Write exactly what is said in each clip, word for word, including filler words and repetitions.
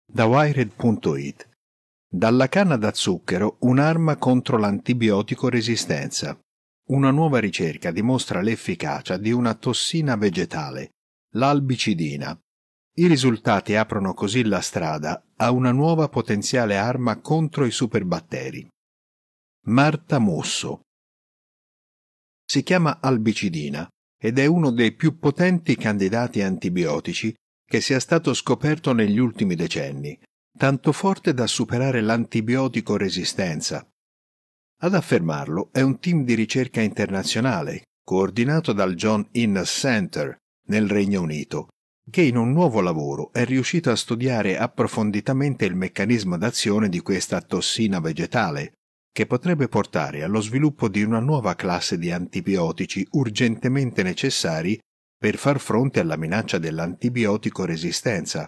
Da Wired punto it. Dalla canna da zucchero un'arma contro l'antibiotico resistenza. Una nuova ricerca dimostra l'efficacia di una tossina vegetale, l'albicidina. I risultati aprono così la strada a una nuova potenziale arma contro i superbatteri. Marta Musso. Si chiama albicidina ed è uno dei più potenti candidati antibiotici che sia stato scoperto negli ultimi decenni, tanto forte da superare l'antibiotico resistenza. Ad affermarlo è un team di ricerca internazionale, coordinato dal John Innes Center nel Regno Unito, che in un nuovo lavoro è riuscito a studiare approfonditamente il meccanismo d'azione di questa tossina vegetale, che potrebbe portare allo sviluppo di una nuova classe di antibiotici urgentemente necessari per far fronte alla minaccia dell'antibiotico resistenza.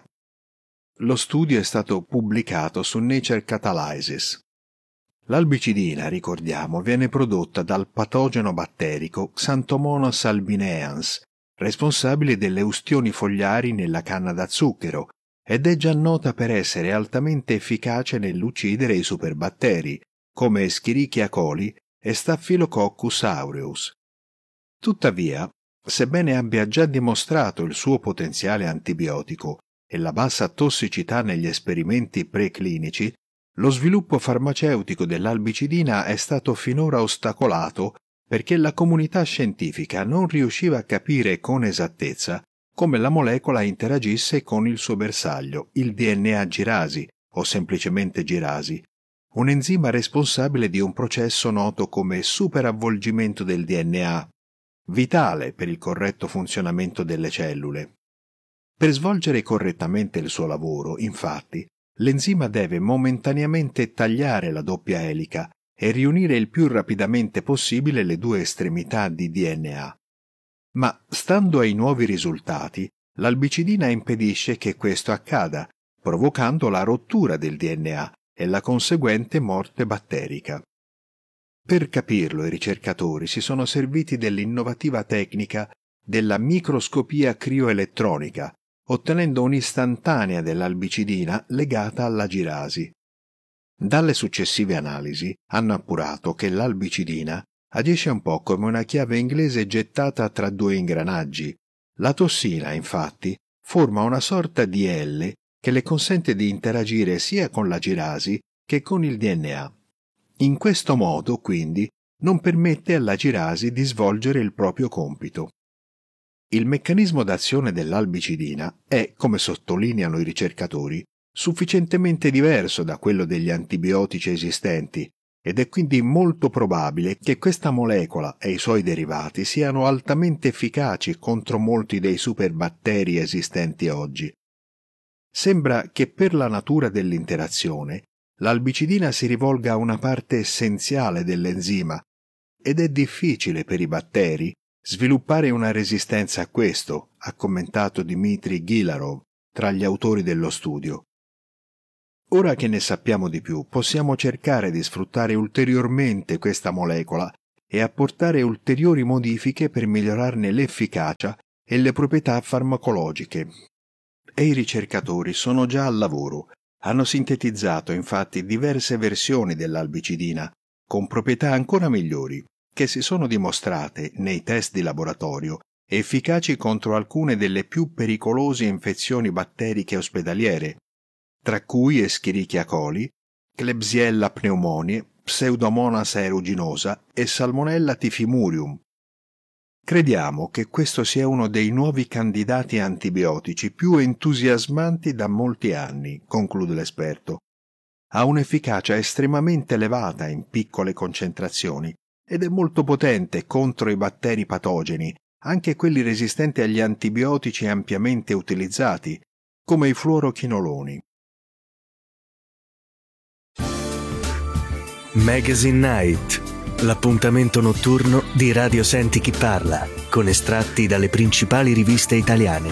Lo studio è stato pubblicato su Nature Catalysis. L'albicidina, ricordiamo, viene prodotta dal patogeno batterico Xanthomonas albineans, responsabile delle ustioni fogliari nella canna da zucchero, ed è già nota per essere altamente efficace nell'uccidere i superbatteri, come Escherichia coli e Staphylococcus aureus. Tuttavia, sebbene abbia già dimostrato il suo potenziale antibiotico e la bassa tossicità negli esperimenti preclinici, lo sviluppo farmaceutico dell'albicidina è stato finora ostacolato perché la comunità scientifica non riusciva a capire con esattezza come la molecola interagisse con il suo bersaglio, il D N A girasi o semplicemente girasi, un enzima responsabile di un processo noto come superavvolgimento del D N A, vitale per il corretto funzionamento delle cellule. Per svolgere correttamente il suo lavoro, infatti, l'enzima deve momentaneamente tagliare la doppia elica e riunire il più rapidamente possibile le due estremità di D N A. Ma, stando ai nuovi risultati, l'albicidina impedisce che questo accada, provocando la rottura del D N A e la conseguente morte batterica. Per capirlo, i ricercatori si sono serviti dell'innovativa tecnica della microscopia crioelettronica, ottenendo un'istantanea dell'albicidina legata alla girasi. Dalle successive analisi hanno appurato che l'albicidina agisce un po' come una chiave inglese gettata tra due ingranaggi. La tossina, infatti, forma una sorta di L che le consente di interagire sia con la girasi che con il D N A. In questo modo, quindi, non permette alla girasi di svolgere il proprio compito. Il meccanismo d'azione dell'albicidina è, come sottolineano i ricercatori, sufficientemente diverso da quello degli antibiotici esistenti ed è quindi molto probabile che questa molecola e i suoi derivati siano altamente efficaci contro molti dei superbatteri esistenti oggi. Sembra che per la natura dell'interazione l'albicidina si rivolga a una parte essenziale dell'enzima ed è difficile per i batteri sviluppare una resistenza a questo, ha commentato Dmitry Gilarov, tra gli autori dello studio. Ora che ne sappiamo di più, possiamo cercare di sfruttare ulteriormente questa molecola e apportare ulteriori modifiche per migliorarne l'efficacia e le proprietà farmacologiche. E i ricercatori sono già al lavoro. Hanno sintetizzato infatti diverse versioni dell'albicidina, con proprietà ancora migliori, che si sono dimostrate, nei test di laboratorio, efficaci contro alcune delle più pericolose infezioni batteriche ospedaliere, tra cui Escherichia coli, Klebsiella pneumoniae, Pseudomonas aeruginosa e Salmonella typhimurium. Crediamo che questo sia uno dei nuovi candidati antibiotici più entusiasmanti da molti anni, conclude l'esperto. Ha un'efficacia estremamente elevata in piccole concentrazioni ed è molto potente contro i batteri patogeni, anche quelli resistenti agli antibiotici ampiamente utilizzati, come i fluorochinoloni. Magazine Night, l'appuntamento notturno di Radio Senti Chi Parla, con estratti dalle principali riviste italiane.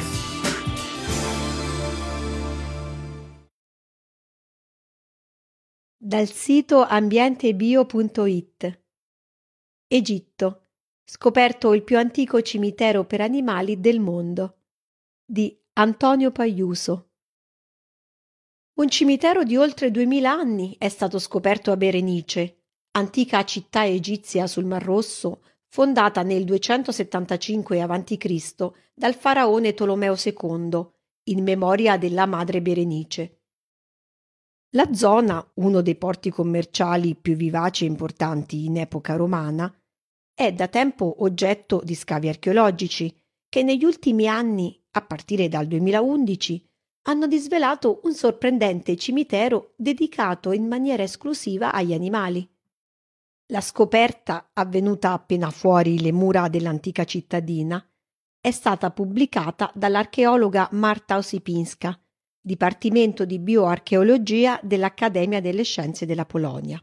Dal sito ambientebio punto it. Egitto. Scoperto il più antico cimitero per animali del mondo. Di Antonio Paiuso. Un cimitero di oltre duemila anni è stato scoperto a Berenice, antica città egizia sul Mar Rosso, fondata nel duecentosettantacinque avanti Cristo dal faraone Tolomeo secondo, in memoria della madre Berenice. La zona, uno dei porti commerciali più vivaci e importanti in epoca romana, è da tempo oggetto di scavi archeologici che negli ultimi anni, a partire dal duemilaundici, hanno disvelato un sorprendente cimitero dedicato in maniera esclusiva agli animali. La scoperta, avvenuta appena fuori le mura dell'antica cittadina, è stata pubblicata dall'archeologa Marta Osipinska, Dipartimento di Bioarcheologia dell'Accademia delle Scienze della Polonia.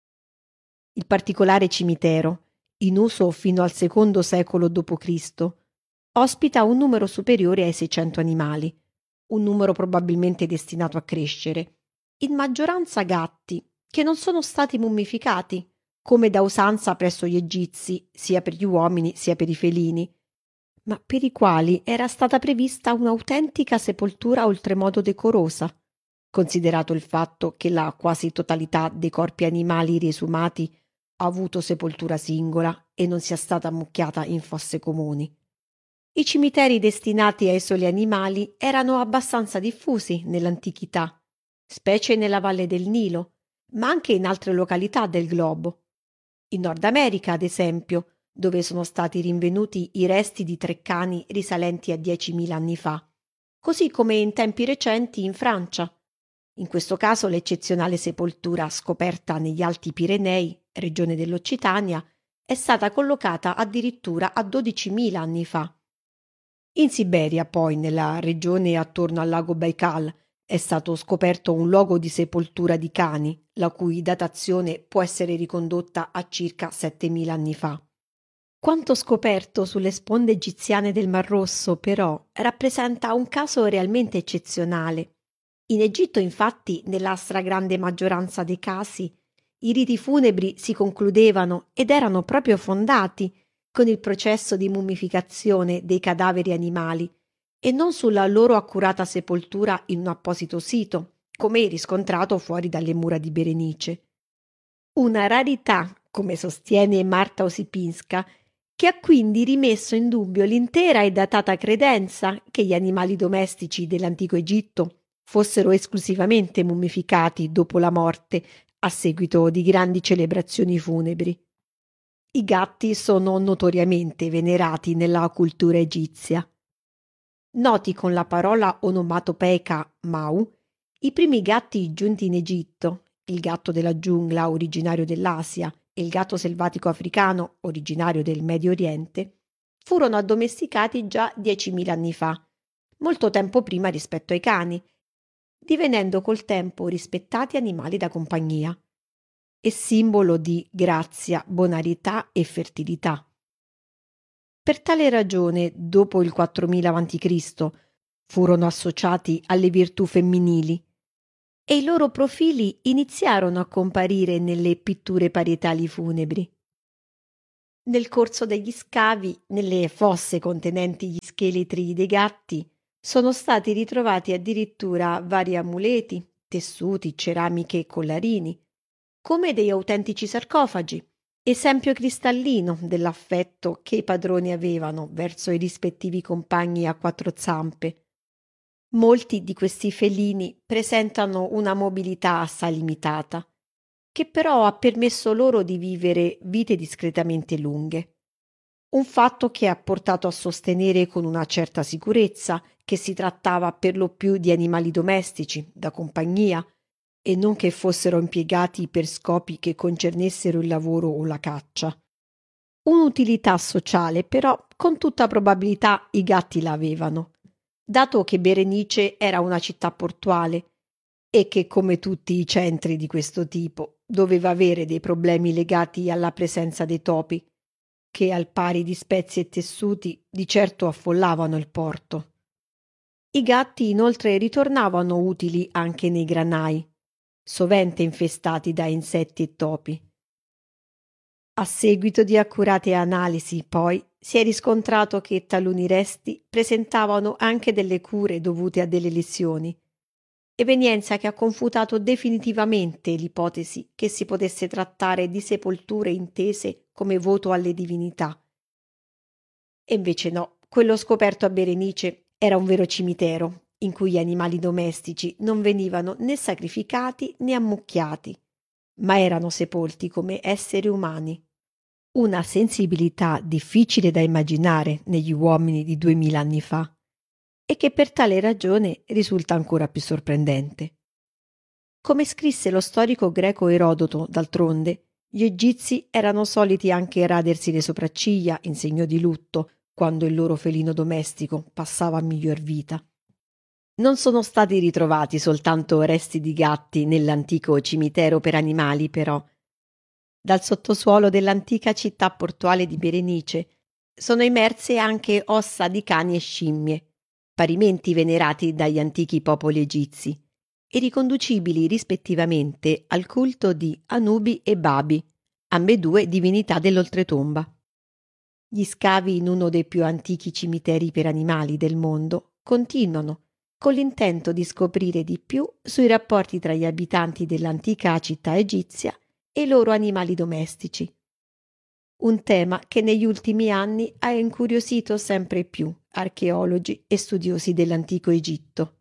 Il particolare cimitero, in uso fino al secondo secolo dopo Cristo, ospita un numero superiore ai seicento animali, un numero probabilmente destinato a crescere, in maggioranza gatti che non sono stati mummificati, come da usanza presso gli egizi, sia per gli uomini sia per i felini, ma per i quali era stata prevista un'autentica sepoltura oltremodo decorosa, considerato il fatto che la quasi totalità dei corpi animali riesumati ha avuto sepoltura singola e non sia stata ammucchiata in fosse comuni. I cimiteri destinati ai soli animali erano abbastanza diffusi nell'antichità, specie nella valle del Nilo, ma anche in altre località del globo. In Nord America, ad esempio, dove sono stati rinvenuti i resti di tre cani risalenti a diecimila anni fa, così come in tempi recenti in Francia. In questo caso l'eccezionale sepoltura scoperta negli Alti Pirenei, regione dell'Occitania, è stata collocata addirittura a dodicimila anni fa. In Siberia, poi, nella regione attorno al lago Baikal, è stato scoperto un luogo di sepoltura di cani, la cui datazione può essere ricondotta a circa settemila anni fa. Quanto scoperto sulle sponde egiziane del Mar Rosso, però, rappresenta un caso realmente eccezionale. In Egitto, infatti, nella stragrande maggioranza dei casi, i riti funebri si concludevano ed erano proprio fondati con il processo di mummificazione dei cadaveri animali e non sulla loro accurata sepoltura in un apposito sito, come riscontrato fuori dalle mura di Berenice. Una rarità, come sostiene Marta Osipinska, che ha quindi rimesso in dubbio l'intera e datata credenza che gli animali domestici dell'antico Egitto fossero esclusivamente mummificati dopo la morte a seguito di grandi celebrazioni funebri. I gatti sono notoriamente venerati nella cultura egizia. Noti con la parola onomatopeica Mau, i primi gatti giunti in Egitto, il gatto della giungla originario dell'Asia e il gatto selvatico africano originario del Medio Oriente, furono addomesticati già diecimila anni fa, molto tempo prima rispetto ai cani, divenendo col tempo rispettati animali da compagnia e simbolo di grazia, bonarità e fertilità. Per tale ragione, dopo il quattromila avanti Cristo, furono associati alle virtù femminili e i loro profili iniziarono a comparire nelle pitture parietali funebri. Nel corso degli scavi, nelle fosse contenenti gli scheletri dei gatti, sono stati ritrovati addirittura vari amuleti, tessuti, ceramiche e collarini, come degli autentici sarcofagi, esempio cristallino dell'affetto che i padroni avevano verso i rispettivi compagni a quattro zampe. Molti di questi felini presentano una mobilità assai limitata, che però ha permesso loro di vivere vite discretamente lunghe. Un fatto che ha portato a sostenere con una certa sicurezza che si trattava per lo più di animali domestici, da compagnia, e non che fossero impiegati per scopi che concernessero il lavoro o la caccia. Un'utilità sociale, però, con tutta probabilità i gatti la avevano, dato che Berenice era una città portuale e che, come tutti i centri di questo tipo, doveva avere dei problemi legati alla presenza dei topi, che al pari di spezie e tessuti di certo affollavano il porto. I gatti inoltre ritornavano utili anche nei granai, sovente infestati da insetti e topi. A seguito di accurate analisi, poi, si è riscontrato che taluni resti presentavano anche delle cure dovute a delle lesioni evenienza che ha confutato definitivamente l'ipotesi che si potesse trattare di sepolture intese come voto alle divinità. E invece no, quello scoperto a Berenice era un vero cimitero, in cui gli animali domestici non venivano né sacrificati né ammucchiati, ma erano sepolti come esseri umani. Una sensibilità difficile da immaginare negli uomini di duemila anni fa, e che per tale ragione risulta ancora più sorprendente. Come scrisse lo storico greco Erodoto, d'altronde, gli egizi erano soliti anche radersi le sopracciglia in segno di lutto quando il loro felino domestico passava a miglior vita. Non sono stati ritrovati soltanto resti di gatti nell'antico cimitero per animali, però. Dal sottosuolo dell'antica città portuale di Berenice sono emerse anche ossa di cani e scimmie, parimenti venerati dagli antichi popoli egizi, e riconducibili rispettivamente al culto di Anubi e Babi, ambedue divinità dell'oltretomba. Gli scavi in uno dei più antichi cimiteri per animali del mondo continuano, con l'intento di scoprire di più sui rapporti tra gli abitanti dell'antica città egizia e i loro animali domestici. Un tema che negli ultimi anni ha incuriosito sempre più archeologi e studiosi dell'antico Egitto.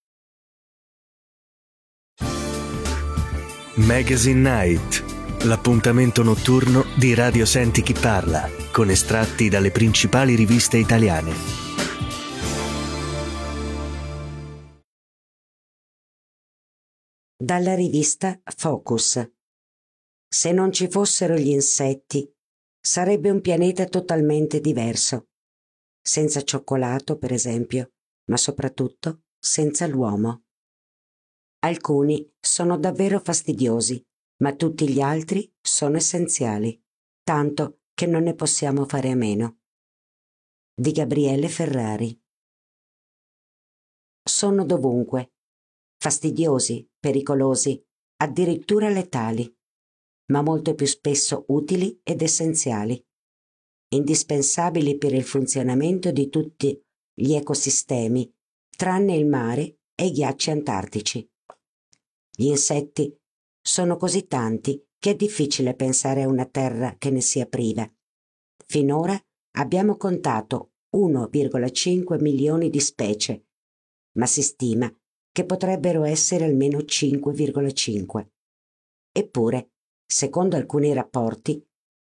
Magazine Night, l'appuntamento notturno di Radio Senti Chi Parla, con estratti dalle principali riviste italiane. Dalla rivista Focus. Se non ci fossero gli insetti, sarebbe un pianeta totalmente diverso, senza cioccolato, per esempio, ma soprattutto senza l'uomo. Alcuni sono davvero fastidiosi, ma tutti gli altri sono essenziali, tanto che non ne possiamo fare a meno. Di Gabriele Ferrari. Sono dovunque, fastidiosi, pericolosi, addirittura letali, ma molto più spesso utili ed essenziali, indispensabili per il funzionamento di tutti gli ecosistemi, tranne il mare e i ghiacci antartici. Gli insetti sono così tanti che è difficile pensare a una terra che ne sia priva. Finora abbiamo contato uno virgola cinque milioni di specie, ma si stima che potrebbero essere almeno cinque virgola cinque. Eppure, secondo alcuni rapporti,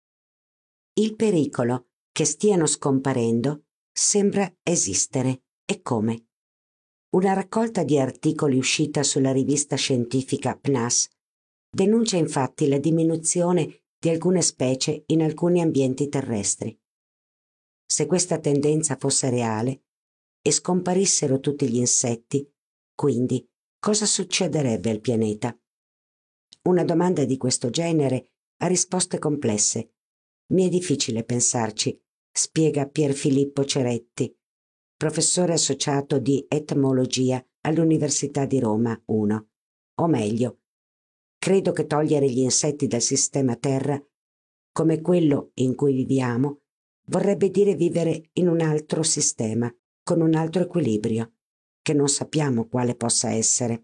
il pericolo che stiano scomparendo sembra esistere. E come? Una raccolta di articoli uscita sulla rivista scientifica P N A S denuncia infatti la diminuzione di alcune specie in alcuni ambienti terrestri. Se questa tendenza fosse reale e scomparissero tutti gli insetti, quindi cosa succederebbe al pianeta? Una domanda di questo genere ha risposte complesse. Mi è difficile pensarci, spiega Pierfilippo Ceretti, professore associato di etmologia all'Università di Roma uno. O meglio, credo che togliere gli insetti dal sistema Terra, come quello in cui viviamo, vorrebbe dire vivere in un altro sistema, con un altro equilibrio, che non sappiamo quale possa essere.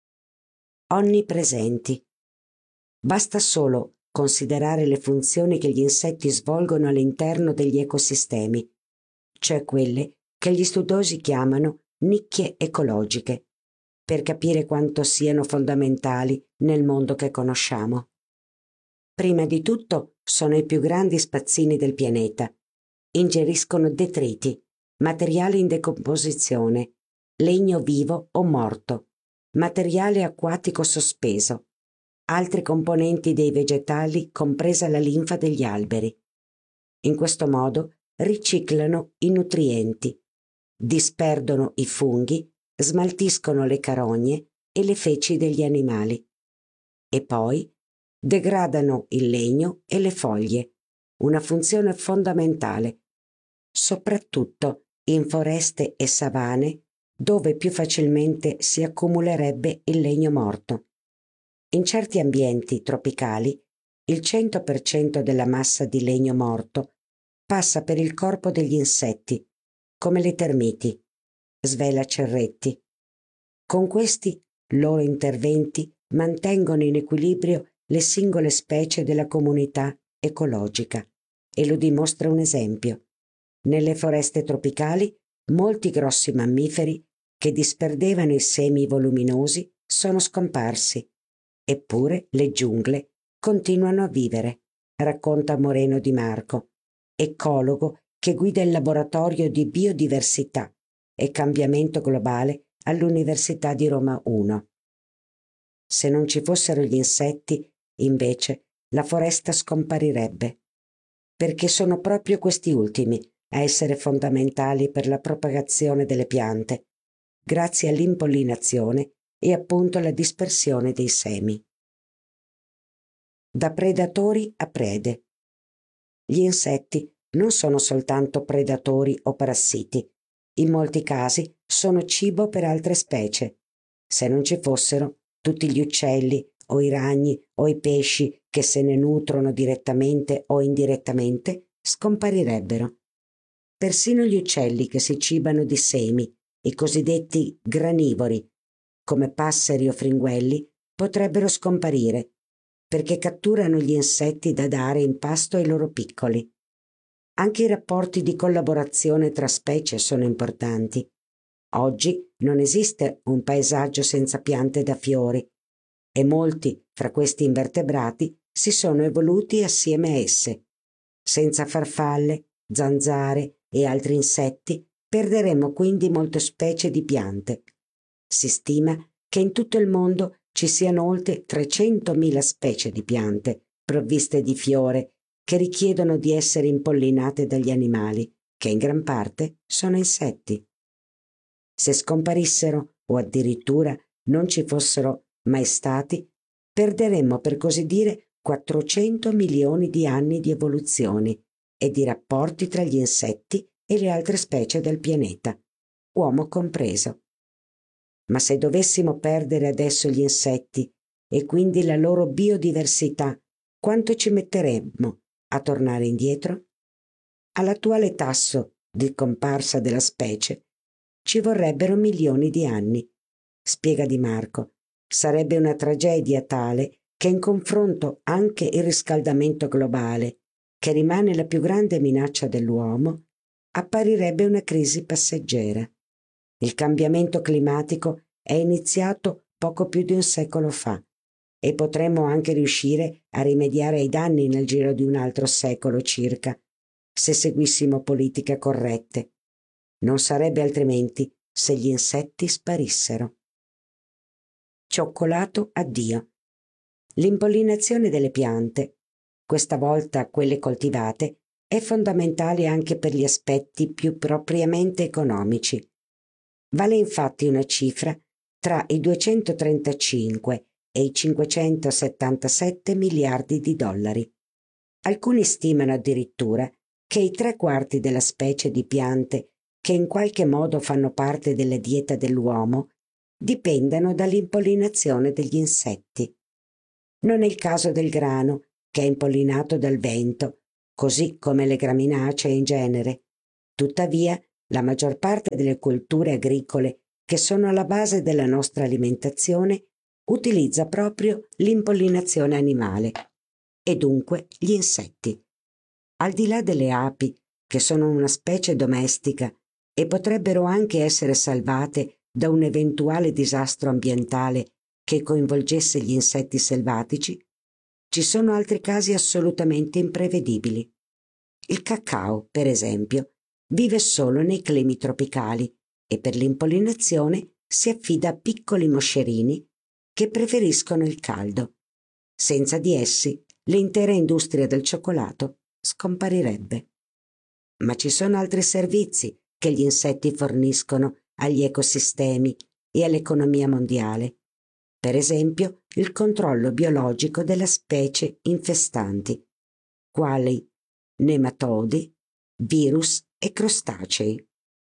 Onnipresenti. Basta solo considerare le funzioni che gli insetti svolgono all'interno degli ecosistemi, cioè quelle che gli studiosi chiamano nicchie ecologiche, per capire quanto siano fondamentali nel mondo che conosciamo. Prima di tutto sono i più grandi spazzini del pianeta. Ingeriscono detriti, materiale in decomposizione, legno vivo o morto, materiale acquatico sospeso, altri componenti dei vegetali, compresa la linfa degli alberi. In questo modo riciclano i nutrienti, disperdono i funghi, smaltiscono le carogne e le feci degli animali e poi degradano il legno e le foglie, una funzione fondamentale, soprattutto in foreste e savane dove più facilmente si accumulerebbe il legno morto. In certi ambienti tropicali il cento per cento della massa di legno morto passa per il corpo degli insetti, come le termiti, svela Cerretti. Con questi loro interventi mantengono in equilibrio le singole specie della comunità ecologica e lo dimostra un esempio. Nelle foreste tropicali molti grossi mammiferi che disperdevano i semi voluminosi sono scomparsi, eppure le giungle continuano a vivere, racconta Moreno Di Marco, ecologo che guida il laboratorio di biodiversità e cambiamento globale all'Università di Roma uno. Se non ci fossero gli insetti, invece, la foresta scomparirebbe, perché sono proprio questi ultimi a essere fondamentali per la propagazione delle piante, grazie all'impollinazione e appunto alla dispersione dei semi. Da predatori a prede. Gli insetti non sono soltanto predatori o parassiti, in molti casi sono cibo per altre specie. Se non ci fossero, tutti gli uccelli o i ragni o i pesci che se ne nutrono direttamente o indirettamente scomparirebbero. Persino gli uccelli che si cibano di semi, i cosiddetti granivori, come passeri o fringuelli, potrebbero scomparire, perché catturano gli insetti da dare in pasto ai loro piccoli. Anche i rapporti di collaborazione tra specie sono importanti. Oggi non esiste un paesaggio senza piante da fiori e molti fra questi invertebrati si sono evoluti assieme a esse. Senza farfalle, zanzare e altri insetti perderemo quindi molte specie di piante. Si stima che in tutto il mondo ci siano oltre trecentomila specie di piante provviste di fiore che richiedono di essere impollinate dagli animali, che in gran parte sono insetti. Se scomparissero o addirittura non ci fossero mai stati, perderemmo per così dire quattrocento milioni di anni di evoluzioni e di rapporti tra gli insetti e le altre specie del pianeta, uomo compreso. Ma se dovessimo perdere adesso gli insetti e quindi la loro biodiversità, quanto ci metteremmo a tornare indietro? All'attuale tasso di comparsa della specie ci vorrebbero milioni di anni, spiega Di Marco. Sarebbe una tragedia tale che in confronto anche il riscaldamento globale, che rimane la più grande minaccia dell'uomo, apparirebbe una crisi passeggera. Il cambiamento climatico è iniziato poco più di un secolo fa e potremmo anche riuscire a rimediare ai danni nel giro di un altro secolo circa, se seguissimo politiche corrette. Non sarebbe altrimenti se gli insetti sparissero. Cioccolato addio. L'impollinazione delle piante, questa volta quelle coltivate, è fondamentale anche per gli aspetti più propriamente economici. Vale infatti una cifra tra i duecentotrentacinque e i cinquecentosettantasette miliardi di dollari. Alcuni stimano addirittura che i tre quarti della specie di piante che in qualche modo fanno parte della dieta dell'uomo dipendano dall'impollinazione degli insetti. Non è il caso del grano, che è impollinato dal vento, così come le graminacee in genere. Tuttavia, la maggior parte delle colture agricole che sono alla base della nostra alimentazione utilizza proprio l'impollinazione animale, e dunque gli insetti. Al di là delle api, che sono una specie domestica e potrebbero anche essere salvate da un eventuale disastro ambientale che coinvolgesse gli insetti selvatici, ci sono altri casi assolutamente imprevedibili. Il cacao, per esempio, vive solo nei climi tropicali e per l'impollinazione si affida a piccoli moscerini che preferiscono il caldo. Senza di essi, l'intera industria del cioccolato scomparirebbe. Ma ci sono altri servizi che gli insetti forniscono agli ecosistemi e all'economia mondiale. Per esempio, il controllo biologico delle specie infestanti, quali nematodi, virus e crostacei.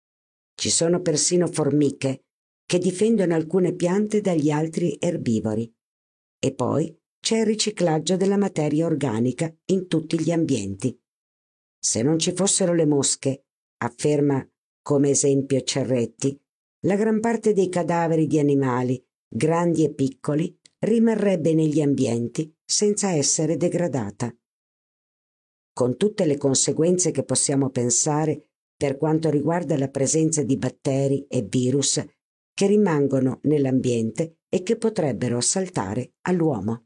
Ci sono persino formiche che difendono alcune piante dagli altri erbivori. E poi c'è il riciclaggio della materia organica in tutti gli ambienti. Se non ci fossero le mosche, afferma come esempio Cerretti, la gran parte dei cadaveri di animali grandi e piccoli, rimarrebbe negli ambienti senza essere degradata, con tutte le conseguenze che possiamo pensare per quanto riguarda la presenza di batteri e virus che rimangono nell'ambiente e che potrebbero assaltare all'uomo.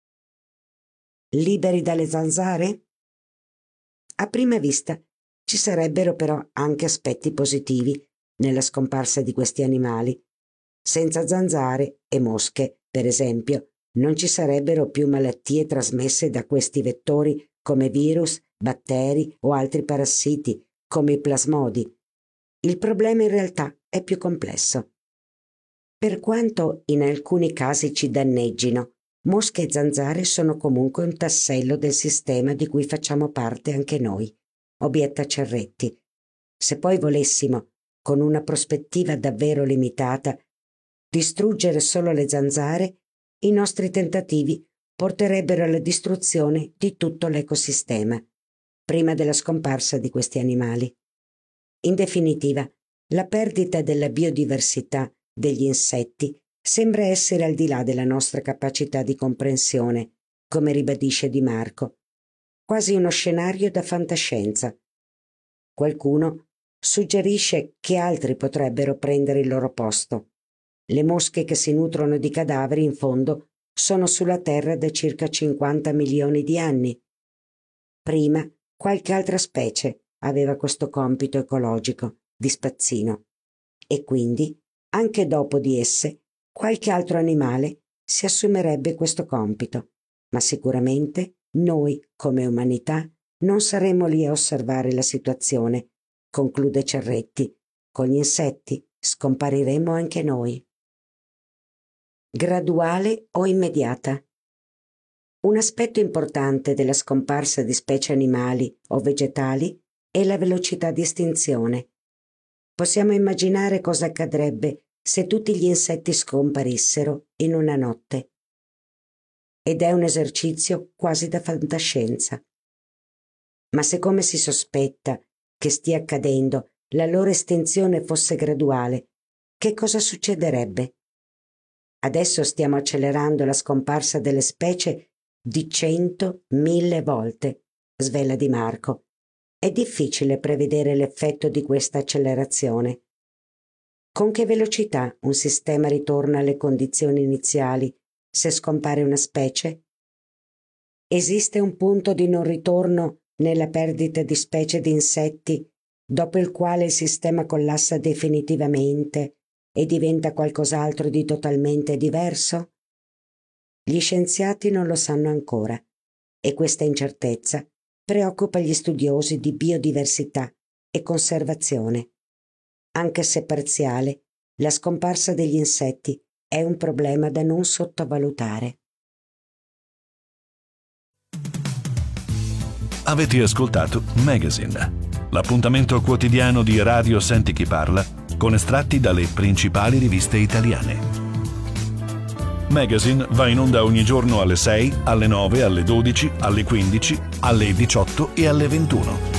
Liberi dalle zanzare? A prima vista ci sarebbero però anche aspetti positivi nella scomparsa di questi animali. Senza zanzare e mosche, per esempio, non ci sarebbero più malattie trasmesse da questi vettori come virus, batteri o altri parassiti, come i plasmodi. Il problema in realtà è più complesso. Per quanto in alcuni casi ci danneggino, mosche e zanzare sono comunque un tassello del sistema di cui facciamo parte anche noi, obietta Cerretti. Se poi volessimo, con una prospettiva davvero limitata, distruggere solo le zanzare, i nostri tentativi porterebbero alla distruzione di tutto l'ecosistema, prima della scomparsa di questi animali. In definitiva, la perdita della biodiversità degli insetti sembra essere al di là della nostra capacità di comprensione, come ribadisce Di Marco, quasi uno scenario da fantascienza. Qualcuno suggerisce che altri potrebbero prendere il loro posto. Le mosche che si nutrono di cadaveri, in fondo, sono sulla Terra da circa cinquanta milioni di anni. Prima, qualche altra specie aveva questo compito ecologico di spazzino, e quindi, anche dopo di esse, qualche altro animale si assumerebbe questo compito, ma sicuramente noi, come umanità, non saremo lì a osservare la situazione, conclude Cerretti. Con gli insetti scompariremo anche noi. Graduale o immediata? Un aspetto importante della scomparsa di specie animali o vegetali è la velocità di estinzione. Possiamo immaginare cosa accadrebbe se tutti gli insetti scomparissero in una notte. Ed è un esercizio quasi da fantascienza. Ma se, come si sospetta che stia accadendo, la loro estinzione fosse graduale, che cosa succederebbe? Adesso stiamo accelerando la scomparsa delle specie di cento, mille volte, svela Di Marco. È difficile prevedere l'effetto di questa accelerazione. Con che velocità un sistema ritorna alle condizioni iniziali se scompare una specie? Esiste un punto di non ritorno nella perdita di specie di insetti, dopo il quale il sistema collassa definitivamente e diventa qualcos'altro di totalmente diverso? Gli scienziati non lo sanno ancora, e questa incertezza preoccupa gli studiosi di biodiversità e conservazione. Anche se parziale, la scomparsa degli insetti è un problema da non sottovalutare. Avete ascoltato Magazine, l'appuntamento quotidiano di Radio Senti Chi Parla con estratti dalle principali riviste italiane. Magazine va in onda ogni giorno alle sei, alle nove, alle dodici, alle quindici, alle diciotto e alle ventuno.